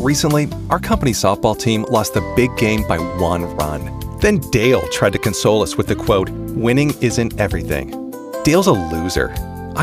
Recently, our company's softball team lost the big game by 1 run. Then Dale tried to console us with the quote, "Winning isn't everything." Dale's a loser.